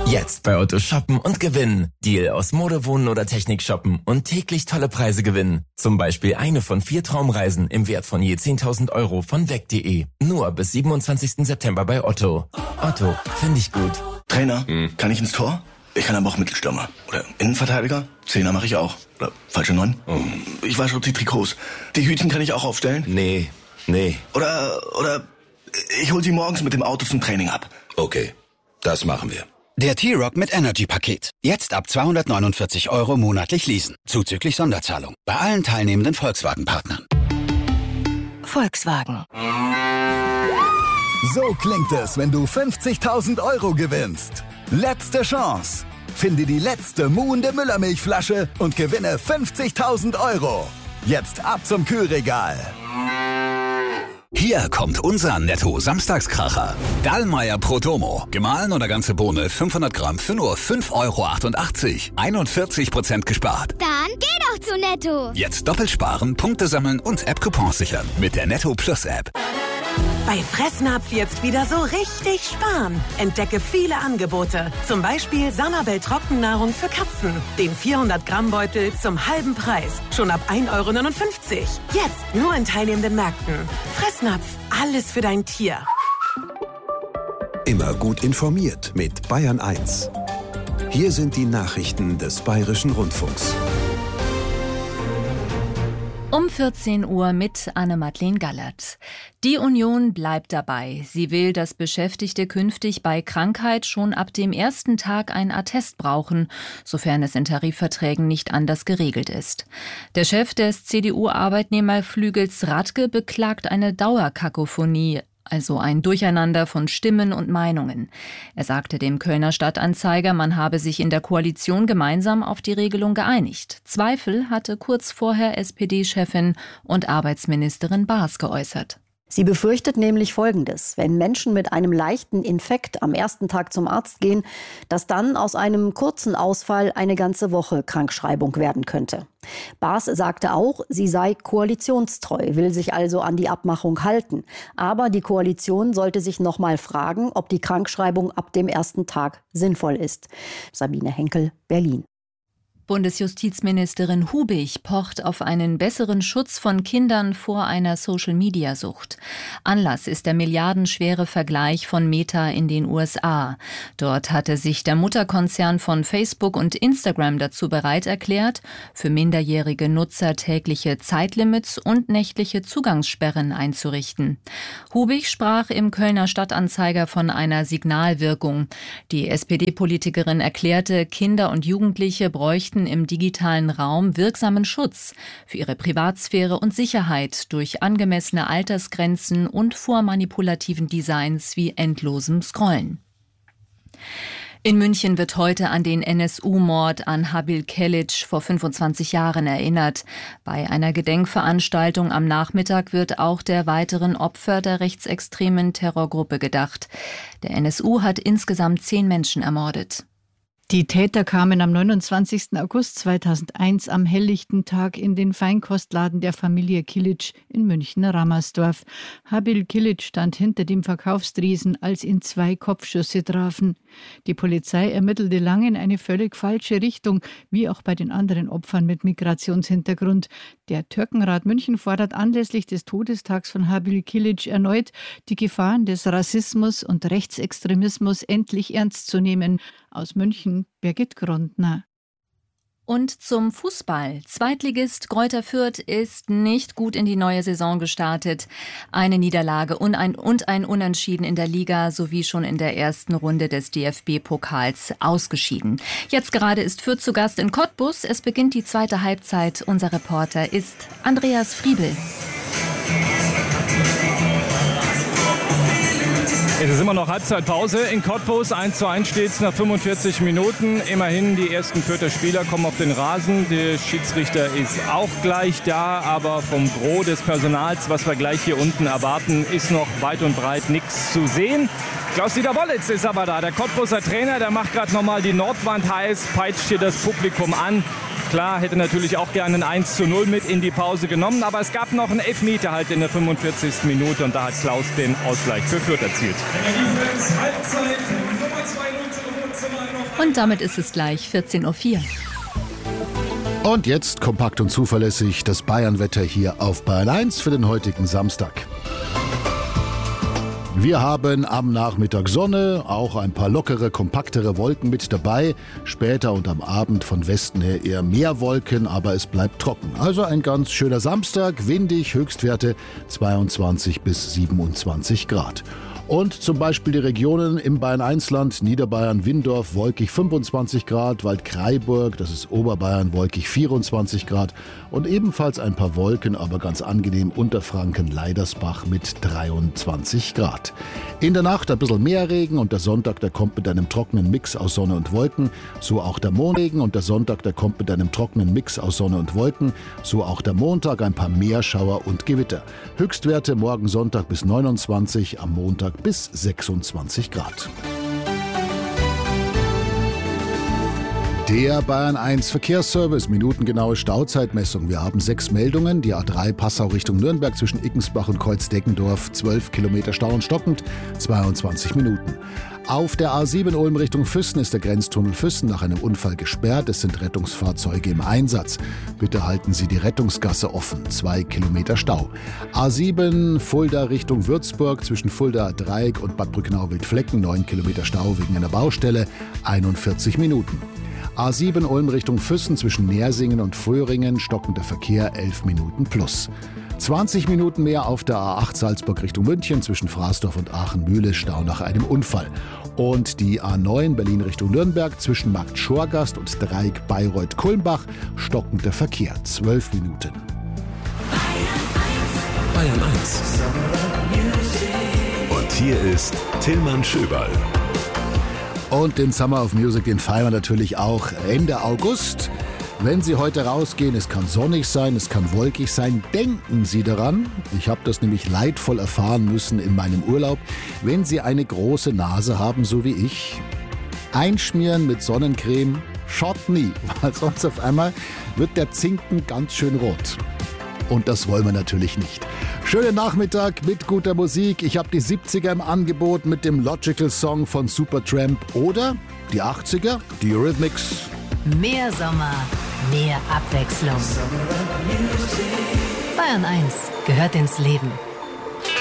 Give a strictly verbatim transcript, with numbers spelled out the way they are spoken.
Jetzt bei Otto shoppen und gewinnen. Deal aus Mode, Wohnen oder Technik shoppen und täglich tolle Preise gewinnen. Zum Beispiel eine von vier Traumreisen im Wert von je zehntausend Euro von weg punkt de. Nur bis siebenundzwanzigsten September bei Otto. Otto, finde ich gut. Trainer, hm. kann ich ins Tor? Ich kann aber auch Mittelstürmer. Oder Innenverteidiger? Zehner mache ich auch. Oder falsche Neun? Oh. Ich wasche die Trikots. Die Hütchen kann ich auch aufstellen? Nee, nee. Oder, oder ich hol sie morgens mit dem Auto zum Training ab. Okay, das machen wir. Der T-Rock mit Energy-Paket. Jetzt ab zweihundertneunundvierzig Euro monatlich leasen. Zuzüglich Sonderzahlung. Bei allen teilnehmenden Volkswagen-Partnern. Volkswagen. So klingt es, wenn du fünfzigtausend Euro gewinnst. Letzte Chance. Finde die letzte muhende Müllermilchflasche und gewinne fünfzigtausend Euro. Jetzt ab zum Kühlregal. Hier kommt unser Netto-Samstagskracher. Dallmayr Protomo. Gemahlen oder ganze Bohne fünfhundert Gramm für nur fünf Euro achtundachtzig. einundvierzig Prozent gespart. Dann geh doch zu Netto. Jetzt doppelt sparen, Punkte sammeln und App-Coupons sichern. Mit der Netto Plus App. Bei Fressnapf jetzt wieder so richtig sparen. Entdecke viele Angebote. Zum Beispiel Sanabel Trockennahrung für Katzen. Den vierhundert Gramm Beutel zum halben Preis. Schon ab ein Euro neunundfünfzig. Jetzt nur in teilnehmenden Märkten. Fressnapf, alles für dein Tier. Immer gut informiert mit Bayern eins. Hier sind die Nachrichten des Bayerischen Rundfunks. Um vierzehn Uhr mit Anne-Madeleine Gallert. Die Union bleibt dabei. Sie will, dass Beschäftigte künftig bei Krankheit schon ab dem ersten Tag ein Attest brauchen, sofern es in Tarifverträgen nicht anders geregelt ist. Der Chef des C D U-Arbeitnehmerflügels Radke beklagt eine Dauerkakophonie, also ein Durcheinander von Stimmen und Meinungen. Er sagte dem Kölner Stadtanzeiger, man habe sich in der Koalition gemeinsam auf die Regelung geeinigt. Zweifel hatte kurz vorher S P D-Chefin und Arbeitsministerin Baas geäußert. Sie befürchtet nämlich Folgendes: Wenn Menschen mit einem leichten Infekt am ersten Tag zum Arzt gehen, dass dann aus einem kurzen Ausfall eine ganze Woche Krankschreibung werden könnte. Baas sagte auch, sie sei koalitionstreu, will sich also an die Abmachung halten. Aber die Koalition sollte sich noch mal fragen, ob die Krankschreibung ab dem ersten Tag sinnvoll ist. Sabine Henkel, Berlin. Bundesjustizministerin Hubig pocht auf einen besseren Schutz von Kindern vor einer Social-Media-Sucht. Anlass ist der milliardenschwere Vergleich von Meta in den U S A. Dort hatte sich der Mutterkonzern von Facebook und Instagram dazu bereit erklärt, für minderjährige Nutzer tägliche Zeitlimits und nächtliche Zugangssperren einzurichten. Hubig sprach im Kölner Stadtanzeiger von einer Signalwirkung. Die S P D-Politikerin erklärte, Kinder und Jugendliche bräuchten im digitalen Raum wirksamen Schutz für ihre Privatsphäre und Sicherheit durch angemessene Altersgrenzen und vor manipulativen Designs wie endlosem Scrollen. In München wird heute an den N S U-Mord an Habil Kilic vor fünfundzwanzig Jahren erinnert. Bei einer Gedenkveranstaltung am Nachmittag wird auch der weiteren Opfer der rechtsextremen Terrorgruppe gedacht. Der N S U hat insgesamt zehn Menschen ermordet. Die Täter kamen am neunundzwanzigsten August zweitausendeins am helllichten Tag in den Feinkostladen der Familie Kilic in München-Rammersdorf. Habil Kilic stand hinter dem Verkaufstriesen, als ihn zwei Kopfschüsse trafen. Die Polizei ermittelte lange in eine völlig falsche Richtung, wie auch bei den anderen Opfern mit Migrationshintergrund. Der Türkenrat München fordert anlässlich des Todestags von Habil Kilic erneut, die Gefahren des Rassismus und Rechtsextremismus endlich ernst zu nehmen. Aus München, Birgit Grundner. Und zum Fußball. Zweitligist Greuther Fürth ist nicht gut in die neue Saison gestartet. Eine Niederlage und ein, und ein Unentschieden in der Liga sowie schon in der ersten Runde des D F B-Pokals ausgeschieden. Jetzt gerade ist Fürth zu Gast in Cottbus. Es beginnt die zweite Halbzeit. Unser Reporter ist Andreas Friebel. Es ist immer noch Halbzeitpause in Cottbus. eins zu eins steht es nach fünfundvierzig Minuten. Immerhin die ersten Fürther Spieler kommen auf den Rasen. Der Schiedsrichter ist auch gleich da. Aber vom Gros des Personals, was wir gleich hier unten erwarten, ist noch weit und breit nichts zu sehen. Klaus-Dieter Wollitz ist aber da. Der Cottbuser Trainer, der macht gerade nochmal die Nordwand heiß, peitscht hier das Publikum an. Klar, hätte natürlich auch gerne ein eins zu null mit in die Pause genommen, aber es gab noch einen Elfmeter halt in der fünfundvierzigsten Minute und da hat Klaus den Ausgleich für Fürth erzielt. Halbzeit, Nummer zwei, Und damit ist es gleich vierzehn Uhr vier. Und jetzt kompakt und zuverlässig das Bayern-Wetter hier auf Bayern eins für den heutigen Samstag. Wir haben am Nachmittag Sonne, auch ein paar lockere, kompaktere Wolken mit dabei. Später und am Abend von Westen her eher mehr Wolken, aber es bleibt trocken. Also ein ganz schöner Samstag, windig, Höchstwerte zweiundzwanzig bis siebenundzwanzig Grad. Und zum Beispiel die Regionen im Bayern eins Land, Niederbayern, Windorf, wolkig fünfundzwanzig Grad, Waldkraiburg, das ist Oberbayern, wolkig vierundzwanzig Grad und ebenfalls ein paar Wolken, aber ganz angenehm Unterfranken, Leidersbach mit dreiundzwanzig Grad. In der Nacht ein bisschen mehr Regen und der Sonntag, der kommt mit einem trockenen Mix aus Sonne und Wolken, so auch der Montag und der Sonntag, der kommt mit einem trockenen Mix aus Sonne und Wolken, so auch der Montag ein paar Meerschauer und Gewitter. Höchstwerte morgen Sonntag bis neunundzwanzig, am Montag bis sechsundzwanzig Grad. Der Bayern eins Verkehrsservice, minutengenaue Stauzeitmessung. Wir haben sechs Meldungen. Die A drei Passau Richtung Nürnberg zwischen Ickensbach und Kreuzdeckendorf, zwölf Kilometer Stau und stockend, zweiundzwanzig Minuten. Auf der A sieben Ulm Richtung Füssen ist der Grenztunnel Füssen nach einem Unfall gesperrt. Es sind Rettungsfahrzeuge im Einsatz. Bitte halten Sie die Rettungsgasse offen. Zwei Kilometer Stau. A sieben Fulda Richtung Würzburg zwischen Fulda Dreieck und Bad Brücknau-Wildflecken. neun Kilometer Stau wegen einer Baustelle. einundvierzig Minuten. A sieben Ulm Richtung Füssen zwischen Nersingen und Fröhringen. Stockender Verkehr elf Minuten plus. zwanzig Minuten mehr auf der A acht Salzburg Richtung München zwischen Fraßdorf und Aachen-Mühle, Stau nach einem Unfall. Und die A neun Berlin Richtung Nürnberg zwischen Markt Schorgast und Dreieck Bayreuth-Kulmbach, stockender Verkehr, zwölf Minuten. Bayern eins. Und hier ist Tillmann Schöberl. Und den Summer of Music, den feiern wir natürlich auch Ende August. Wenn Sie heute rausgehen, es kann sonnig sein, es kann wolkig sein, denken Sie daran, ich habe das nämlich leidvoll erfahren müssen in meinem Urlaub, wenn Sie eine große Nase haben, so wie ich, einschmieren mit Sonnencreme, schaut nie, weil sonst auf einmal wird der Zinken ganz schön rot. Und das wollen wir natürlich nicht. Schönen Nachmittag mit guter Musik. Ich habe die siebziger im Angebot mit dem Logical Song von Supertramp oder die achtziger, die Eurythmics. Mehr Sommer, mehr Abwechslung. Bayern eins gehört ins Leben.